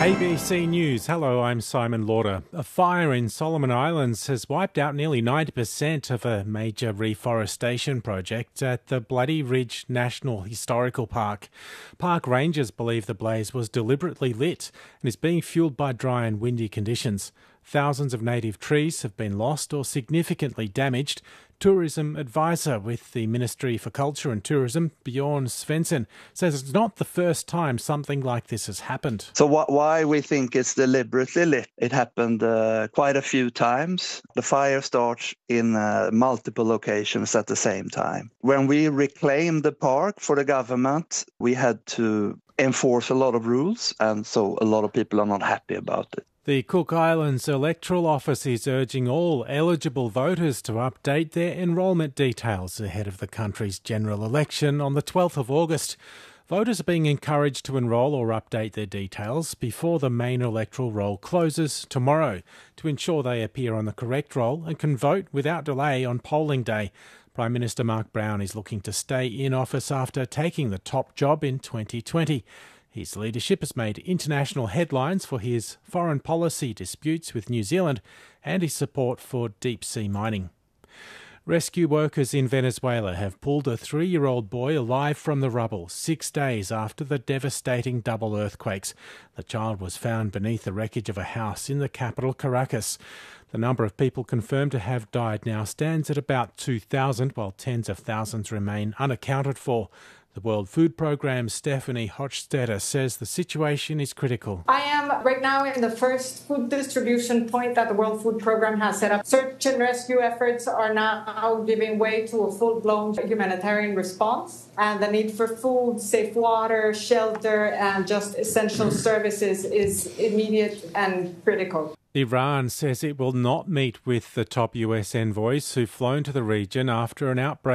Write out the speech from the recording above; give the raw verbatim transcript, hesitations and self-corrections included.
A B C News. Hello, I'm Simon Lauder. A fire in Solomon Islands has wiped out nearly ninety percent of a major reforestation project at the Bloody Ridge National Historical Park. Park rangers believe the blaze was deliberately lit and is being fuelled by dry and windy conditions. Thousands of native trees have been lost or significantly damaged. Tourism advisor with the Ministry for Culture and Tourism, Bjorn Svensson, says it's not the first time something like this has happened. So wh- why we think it's deliberately lit? It happened uh, quite a few times. The fire starts in uh, multiple locations at the same time. When we reclaimed the park for the government, we had to enforce a lot of rules, and so a lot of people are not happy about it. The Cook Islands Electoral Office is urging all eligible voters to update their enrolment details ahead of the country's general election on the twelfth of August. Voters are being encouraged to enrol or update their details before the main electoral roll closes tomorrow to ensure they appear on the correct roll and can vote without delay on polling day. Prime Minister Mark Brown is looking to stay in office after taking the top job in twenty twenty. His leadership has made international headlines for his foreign policy disputes with New Zealand and his support for deep-sea mining. Rescue workers in Venezuela have pulled a three-year-old boy alive from the rubble six days after the devastating double earthquakes. The child was found beneath the wreckage of a house in the capital, Caracas. The number of people confirmed to have died now stands at about two thousand, while tens of thousands remain unaccounted for. The World Food Programme's Stephanie Hochstetter says the situation is critical. I am right now in the first food distribution point that the World Food Programme has set up. Search and rescue efforts are now giving way to a full-blown humanitarian response. And the need for food, safe water, shelter, and just essential services is immediate and critical. Iran says it will not meet with the top U S envoys who've flown to the region after an outbreak